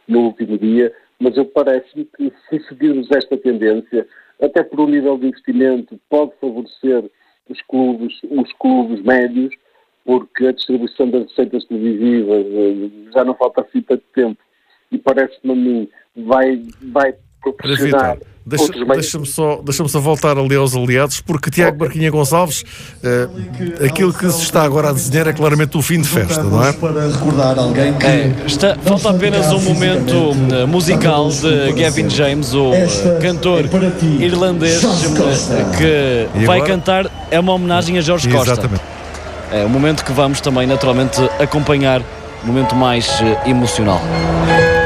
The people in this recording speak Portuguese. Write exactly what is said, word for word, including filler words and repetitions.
no último dia, mas eu parece-me que se seguirmos esta tendência, até por um nível de investimento, pode favorecer os clubes, os clubes médios, porque a distribuição das receitas televisivas já não falta assim tanto tempo e parece-me a mim vai, vai proporcionar... Vitor, deixa, deixa-me, só, deixa-me só voltar ali aos aliados, porque Tiago Barquinha Gonçalves, uh, aquilo que se está agora a desenhar é claramente o fim de festa, não é? Para recordar alguém que é, está, falta apenas um momento musical de Gavin James, o cantor irlandês que vai cantar, é uma homenagem a Jorge Costa. Exatamente. É um momento que vamos também naturalmente acompanhar, um momento mais emocional.